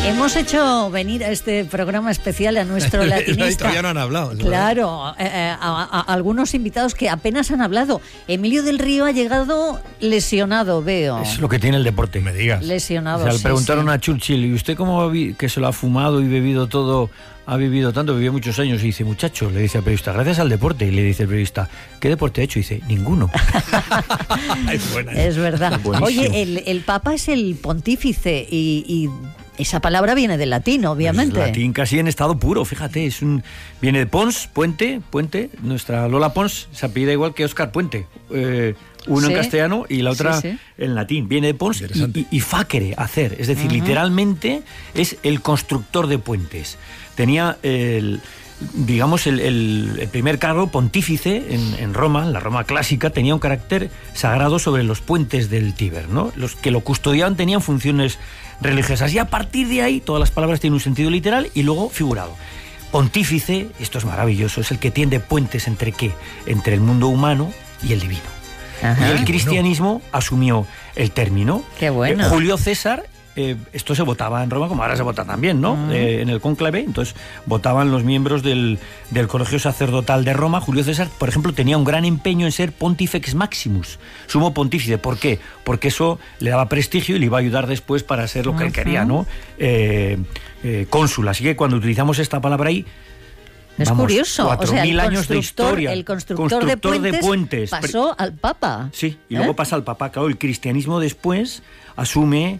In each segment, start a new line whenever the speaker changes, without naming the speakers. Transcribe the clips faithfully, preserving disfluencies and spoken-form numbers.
Hemos hecho venir a este programa especial a nuestro latinista.
Todavía no han hablado.
Claro, eh, a, a, a algunos invitados que apenas han hablado. Emilio del Río ha llegado lesionado, veo.
Es lo que tiene el deporte.
Me digas.
Lesionado,
O sea, le
sí,
preguntaron
sí.
a Churchill, ¿y usted cómo ha vi- que se lo ha fumado y bebido todo, ha vivido tanto, vivió muchos años? Y dice, muchacho, le dice al periodista, gracias al deporte. Y le dice el periodista, ¿qué deporte ha hecho? Y dice, ninguno.
Es buena.
Es verdad.
Buenísimo.
Oye, el, el Papa es el pontífice y, y esa palabra viene del latín, obviamente.
Es latín casi en estado puro, fíjate, es un viene de Pons, Puente, Puente, nuestra Lola Pons se apellida igual que Óscar Puente, eh, uno
Sí.
en castellano y la otra
Sí, sí.
en latín, viene de Pons
Interesante.
y, y, y facere, hacer, es decir,
Ujú.
literalmente es el constructor de puentes. Tenía el digamos, el, el, el primer cargo pontífice en, en Roma, en la Roma clásica, tenía un carácter sagrado sobre los puentes del Tíber, ¿no? Los que lo custodiaban tenían funciones religiosas y a partir de ahí todas las palabras tienen un sentido literal y luego figurado. Pontífice, esto es maravilloso, es el que tiende puentes entre qué, entre el mundo humano y el divino.
Ajá.
Y el cristianismo asumió el término.
Qué bueno.
Eh, Julio César, eh, esto se votaba en Roma como ahora se vota también, ¿no?
Mm.
Eh, en el cónclave, entonces votaban los miembros del, del Colegio Sacerdotal de Roma. Julio César, por ejemplo, tenía un gran empeño en ser Pontifex Maximus, sumo pontífice. ¿Por qué? Porque eso le daba prestigio y le iba a ayudar después para ser lo que él quería, ¿no? Eh, eh, cónsul. Así que cuando utilizamos esta palabra ahí,
Es
vamos,
curioso, o
cuatro
sea, el
mil años de
constructor,
historia.
el constructor,
Constructor
de, puentes
de puentes.
pasó al Papa.
Sí, y
¿Eh?
luego pasa al Papa. Claro, el cristianismo después asume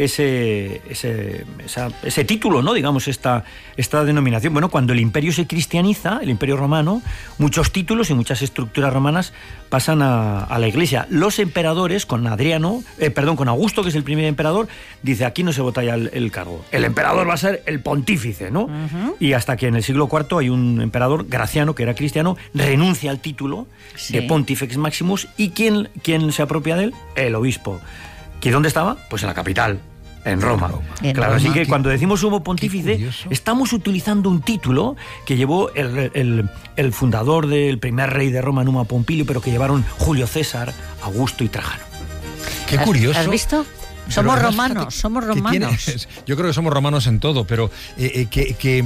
ese, ese, esa- ese título, ¿no? Digamos, esta, esta denominación. Bueno, cuando el imperio se cristianiza, el imperio romano, muchos títulos y muchas estructuras romanas pasan a, a la iglesia. Los emperadores, con Adriano, eh, perdón, con Augusto, que es el primer emperador, dice, aquí no se vota ya el, el cargo. El emperador va a ser el pontífice, ¿no?
Ujú.
Y hasta que en el siglo cuarto hay un emperador, Graciano, que era cristiano, renuncia al título
Sí.
de Pontifex Maximus. ¿Y quién, quién se apropia de él? El obispo. ¿Y dónde estaba? Pues en la capital, en Roma.
En
Claro,
Roma.
así que
Qué-
cuando decimos sumo
qué
pontífice,
curioso.
estamos utilizando un título que llevó el, el- el fundador del primer rey de Roma, Numa Pompilio, pero que llevaron Julio César, Augusto y Trajano.
Qué
¿Has-
curioso.
¿Has visto?
Pero
Somos
además,
romanos,
fíjate
somos
que tiene-
romanos.
yo creo que somos romanos en todo, pero eh, eh, que, que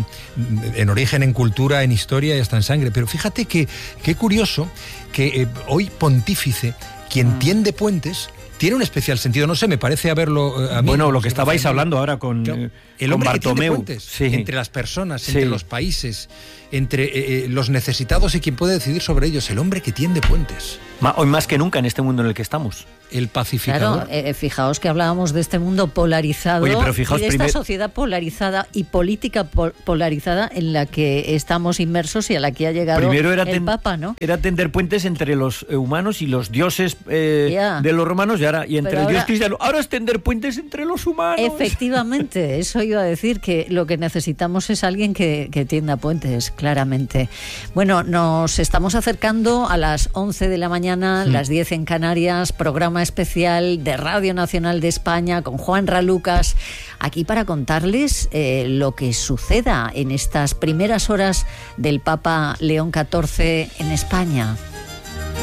en origen, en cultura, en historia y hasta en sangre. Pero fíjate que qué curioso que eh, hoy pontífice, quien
Mm.
tiende puentes, tiene un especial sentido. No sé, me parece haberlo eh, a mí.
Bueno, lo que
no sé,
estabais
no sé,
hablando ahora con,
Claro,
eh,
el
con
hombre que tiende
Bartomeu.
puentes
Sí.
entre las personas,
Sí.
entre los países, entre eh, eh, los necesitados y quien puede decidir sobre ellos. El hombre que tiende puentes.
Ma- Hoy más que nunca en este mundo en el que estamos.
El pacificador.
Claro, eh, fijaos que hablábamos de este mundo polarizado
Oye, pero fijaos
y de esta
primer-
sociedad polarizada y política pol- polarizada en la que estamos inmersos y a la que ha llegado
Primero era,
el
ten-
Papa, ¿no?
era tender puentes entre los eh, humanos y los dioses eh,
Ya.
de los romanos y, ahora, y entre
Pero
el dios
ahora-
cristiano. Ahora es tender puentes entre los humanos.
Efectivamente, eso iba a decir, que lo que necesitamos es alguien que, que tienda puentes, claramente. Bueno, nos estamos acercando a las once de la mañana, las diez en Canarias, programa especial de Radio Nacional de España con Juan Ralucas, aquí para contarles eh, lo que suceda en estas primeras horas del Papa León catorce en España.